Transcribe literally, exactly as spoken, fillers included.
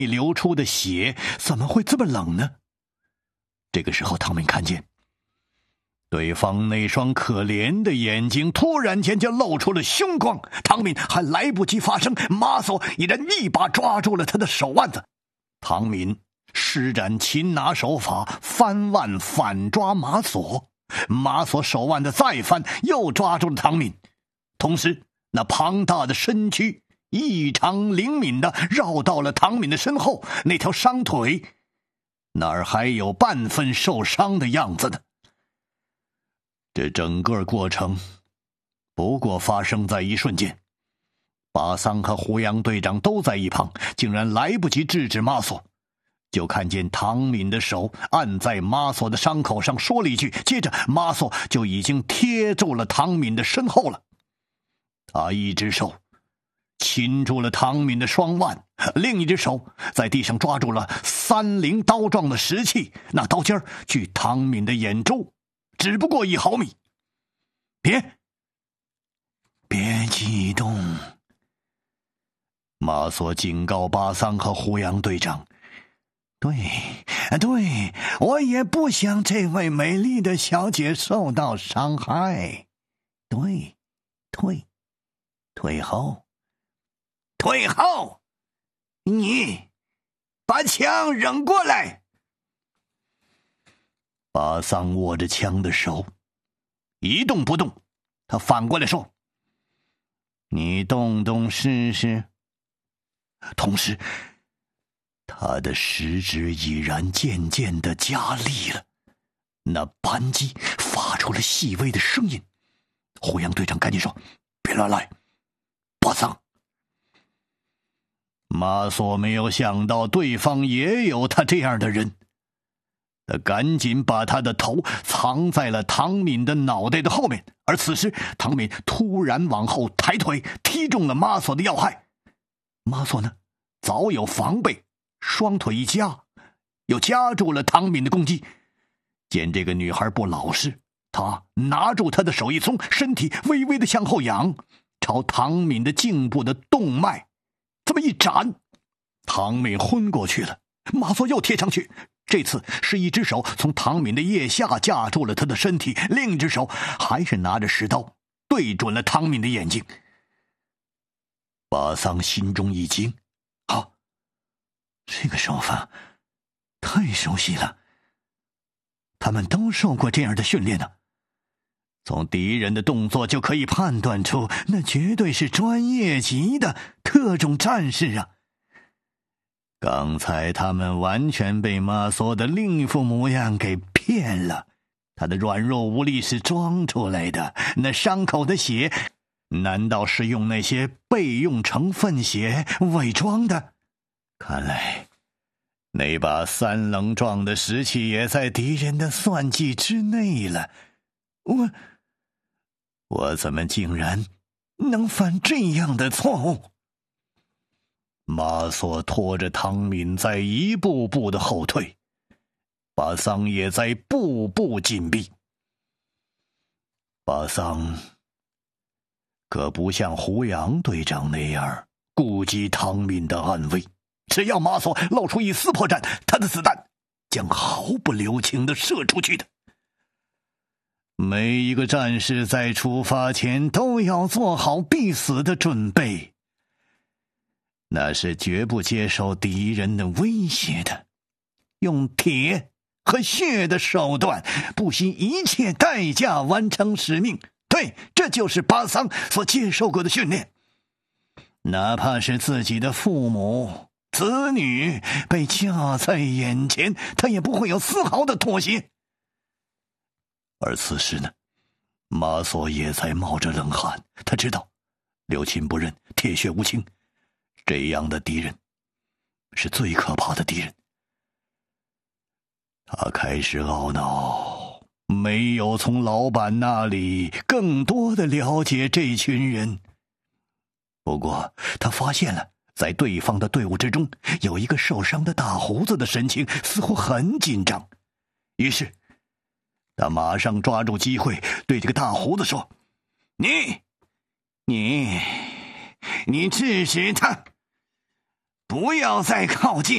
流出的血怎么会这么冷呢？这个时候，汤米看见对方那双可怜的眼睛突然间就露出了凶光，汤敏还来不及发声，马索已然一把抓住了他的手腕子。汤敏施展擒拿手法，翻腕反抓马索，马索手腕的再翻，又抓住了汤敏。同时，那庞大的身躯异常灵敏地绕到了汤敏的身后，那条伤腿哪儿还有半分受伤的样子呢？这整个过程不过发生在一瞬间，巴桑和胡杨队长都在一旁，竟然来不及制止马索，就看见汤敏的手按在马索的伤口上说了一句，接着马索就已经贴住了汤敏的身后了。他一只手擒住了汤敏的双腕，另一只手在地上抓住了三棱刀状的石器，那刀尖距汤敏的眼周只不过一毫米。别别激动，马索警告巴桑和胡杨队长。对对，我也不想这位美丽的小姐受到伤害。对，退退后退后，你把枪扔过来。巴桑握着枪的手一动不动，他反过来说：你动动试试。同时他的食指已然渐渐地加力了，那扳机发出了细微的声音。胡杨队长赶紧说：别乱来，巴桑。马索没有想到对方也有他这样的人，他赶紧把他的头藏在了汤敏的脑袋的后面，而此时汤敏突然往后抬腿踢中了马索的要害。马索呢早有防备，双腿一夹，又夹住了汤敏的攻击。见这个女孩不老实，他拿住她的手一松，身体微微的向后仰，朝汤敏的颈部的动脉这么一斩，汤敏昏过去了。马索又贴上去，这次是一只手从汤敏的腋下架住了他的身体，另一只手还是拿着石刀对准了汤敏的眼睛。巴桑心中一惊，好，这个手法太熟悉了，他们都受过这样的训练呢。从敌人的动作就可以判断出，那绝对是专业级的特种战士啊！刚才他们完全被马索的另一副模样给骗了，他的软弱无力是装出来的，那伤口的血难道是用那些备用成分血伪装的？看来那把三棱状的石器也在敌人的算计之内了。我我怎么竟然能犯这样的错误？马索拖着汤敏在一步步的后退，巴桑也在步步紧逼。巴桑可不像胡杨队长那样顾及汤敏的安危，只要马索露出一丝破绽，他的子弹将毫不留情地射出去的。每一个战士在出发前都要做好必死的准备，那是绝不接受敌人的威胁的，用铁和血的手段，不惜一切代价完成使命。对，这就是巴桑所接受过的训练。哪怕是自己的父母、子女被架在眼前，他也不会有丝毫的妥协。而此时呢，马索也在冒着冷汗，他知道六亲不认，铁血无情，这样的敌人是最可怕的敌人。他开始懊恼，没有从老板那里更多的了解这群人。不过他发现了，在对方的队伍之中有一个受伤的大胡子的神情似乎很紧张，于是他马上抓住机会对这个大胡子说：你你你制止他，不要再靠近。